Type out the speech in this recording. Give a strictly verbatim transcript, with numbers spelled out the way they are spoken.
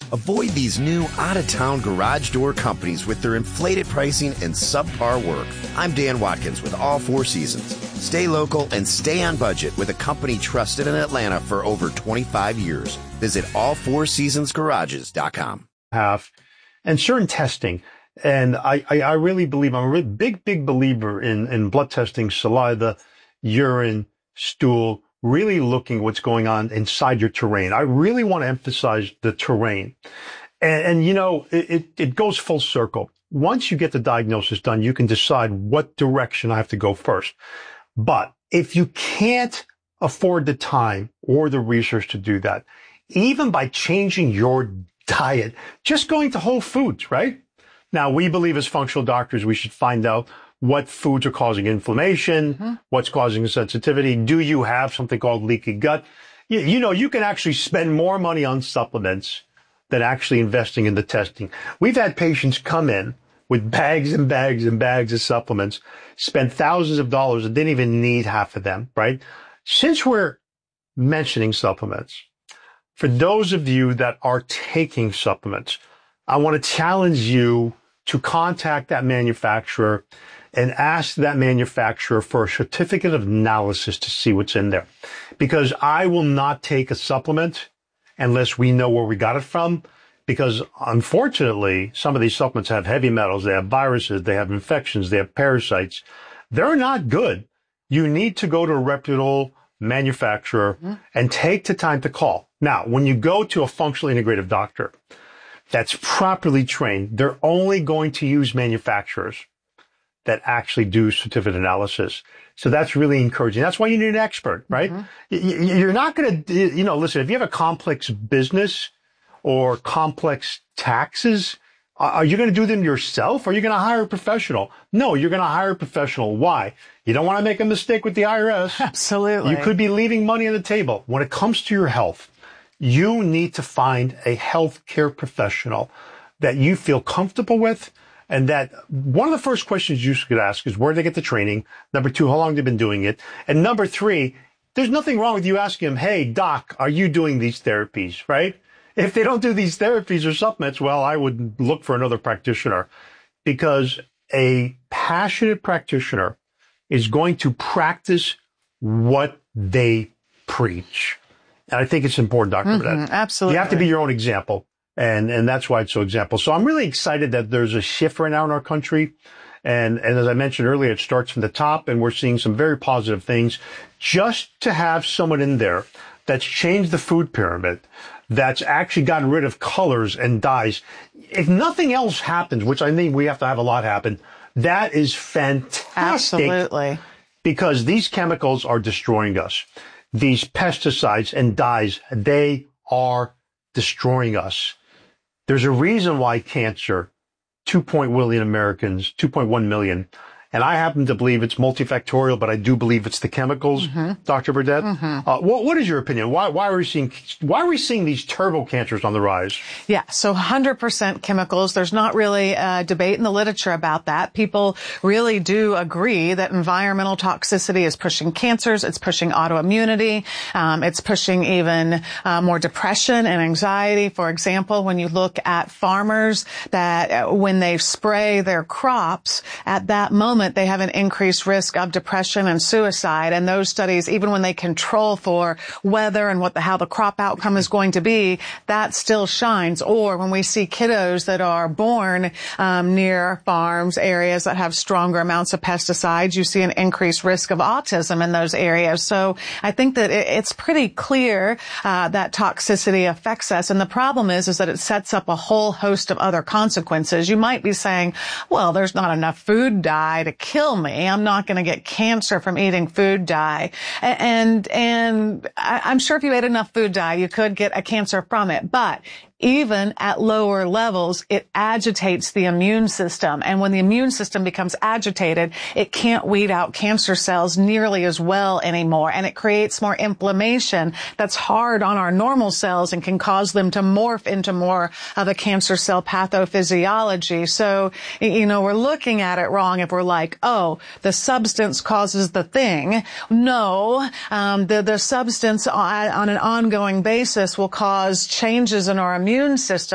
Avoid these new out-of-town garage door companies with their inflated pricing and subpar work. I'm Dan Watkins with All Four Seasons. Stay local and stay on budget with a company trusted in Atlanta for over twenty-five years. Visit all four seasons garages dot com. Half and certain testing. And I, I, I really believe, I'm a really big, big believer in, in blood testing, saliva, urine, stool, really looking what's going on inside your terrain. I really want to emphasize the terrain. And, and you know, it, it, it goes full circle. Once you get the diagnosis done, you can decide what direction I have to go first. But if you can't afford the time or the research to do that, even by changing your diet, just going to Whole Foods, right? Now, we believe as functional doctors, we should find out what foods are causing inflammation, mm-hmm. what's causing sensitivity. Do you have something called leaky gut? You, you know, you can actually spend more money on supplements than actually investing in the testing. We've had patients come in with bags and bags and bags of supplements, spend thousands of dollars and didn't even need half of them, right? Since we're mentioning supplements, for those of you that are taking supplements, I want to challenge you to contact that manufacturer and ask that manufacturer for a certificate of analysis to see what's in there. Because I will not take a supplement unless we know where we got it from. Because unfortunately, some of these supplements have heavy metals, they have viruses, they have infections, they have parasites. They're not good. You need to go to a reputable manufacturer mm-hmm. and take the time to call. Now, when you go to a functionally integrative doctor that's properly trained, they're only going to use manufacturers that actually do certificate analysis. So that's really encouraging. That's why you need an expert, right? Mm-hmm. You're not going to, you know, listen, if you have a complex business or complex taxes, are you going to do them yourself or are you going to hire a professional? No, you're going to hire a professional. Why? You don't want to make a mistake with the I R S. Absolutely. You could be leaving money on the table. When it comes to your health, you need to find a healthcare professional that you feel comfortable with. And that one of the first questions you should ask is where did they get the training? Number two, how long they've been doing it? And number three, there's nothing wrong with you asking them, hey, doc, are you doing these therapies, right? If they don't do these therapies or supplements, well, I would look for another practitioner because a passionate practitioner is going to practice what they preach. And I think it's important, Doctor Mm-hmm, Burdett. Absolutely. You have to be your own example. And, and that's why it's so example. So I'm really excited that there's a shift right now in our country. And, and as I mentioned earlier, it starts from the top and we're seeing some very positive things. Just to have someone in there that's changed the food pyramid, that's actually gotten rid of colors and dyes. If nothing else happens, which I think we have to have a lot happen, that is fantastic. Absolutely. Because these chemicals are destroying us. These pesticides and dyes, they are destroying us. There's a reason why cancer, two point one million Americans, two point one million, and I happen to believe it's multifactorial, but I do believe it's the chemicals, mm-hmm. Doctor Burdett. Mm-hmm. Uh, what, what is your opinion? Why, why are we seeing, why are we seeing these turbo cancers on the rise? Yeah, so one hundred percent chemicals. There's not really a debate in the literature about that. People really do agree that environmental toxicity is pushing cancers. It's pushing autoimmunity. Um, it's pushing even uh, more depression and anxiety. For example, when you look at farmers that uh, when they spray their crops at that moment, they have an increased risk of depression and suicide. And those studies, even when they control for weather and what the, how the crop outcome is going to be, that still shines. Or when we see kiddos that are born um, near farms, areas that have stronger amounts of pesticides, you see an increased risk of autism in those areas. So I think that it, it's pretty clear uh, that toxicity affects us. And the problem is, is that it sets up a whole host of other consequences. You might be saying, well, there's not enough food dye to kill me. I'm not going to get cancer from eating food dye. And, and I'm sure if you ate enough food dye, you could get a cancer from it. But even at lower levels, it agitates the immune system. And when the immune system becomes agitated, it can't weed out cancer cells nearly as well anymore. And it creates more inflammation that's hard on our normal cells and can cause them to morph into more of a cancer cell pathophysiology. So, you know, we're looking at it wrong if we're like, oh, the substance causes the thing. No, um, the, the substance on, on an ongoing basis will cause changes in our immune system